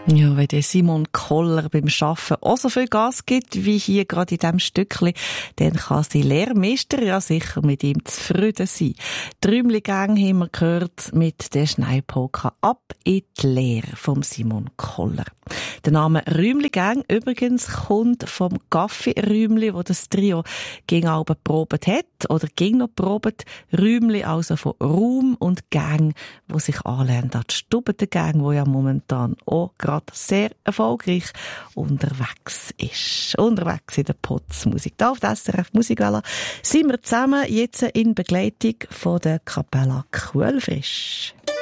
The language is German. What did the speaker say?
Ja, wenn der Simon Koller beim Arbeiten auch so viel Gas gibt, wie hier gerade in diesem Stückchen, dann kann sein Lehrmeister ja sicher mit ihm zufrieden sein. Die Rümli-Gang haben wir gehört mit der Schneipolka «Ab in die Lehre» vom Simon Koller. Der Name Rümli-Gang übrigens kommt vom Kaffee-Rümli, wo das Trio gegen Alben probiert hat, oder ging noch probiert. Rümli also von Raum und Gang, wo sich anlehnt an die Stubbengang, wo ja momentan auch gerade sehr erfolgreich unterwegs ist. Unterwegs in der Potsmusik. Da auf der SRF Musikwelle sind wir zusammen jetzt in Begleitung von der Kapella Quellfrisch.